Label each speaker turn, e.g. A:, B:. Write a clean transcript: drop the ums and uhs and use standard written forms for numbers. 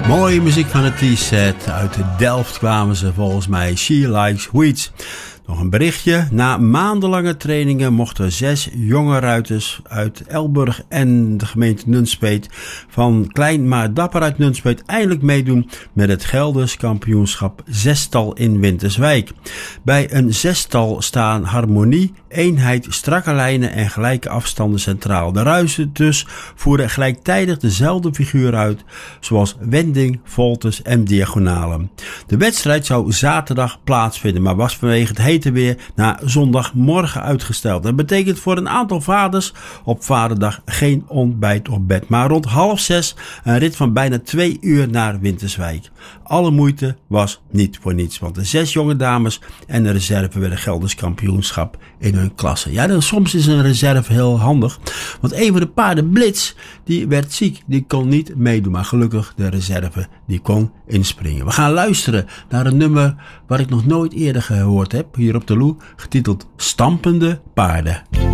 A: Mooie muziek van het T-set. Uit Delft kwamen ze volgens mij. She Likes Weeds. Nog een berichtje. Na maandenlange trainingen mochten 6 jonge ruiters uit Elburg en de gemeente Nunspeet van Klein maar Dapper uit Nunspeet eindelijk meedoen met het Gelders kampioenschap zestal in Winterswijk. Bij een zestal staan harmonie, eenheid, strakke lijnen en gelijke afstanden centraal. De ruiters voeren gelijktijdig dezelfde figuur uit, zoals wending, voltes en diagonalen. De wedstrijd zou zaterdag plaatsvinden, maar was vanwege het hete weer naar zondagmorgen uitgesteld. Dat betekent voor een aantal vaders op vaderdag geen ontbijt op bed, maar rond 5:30 een rit van bijna 2 uur naar Winterswijk. Alle moeite was niet voor niets, want de 6 jonge dames en de reserve werden Gelders kampioenschap in hun klasse. Ja, dan soms is een reserve heel handig, want een van de paarden, Blitz, die werd ziek, die kon niet meedoen, maar gelukkig de reserve, die kon inspringen. We gaan luisteren naar een nummer waar ik nog nooit eerder gehoord heb, hier op de Loe, getiteld Stampende Paarden.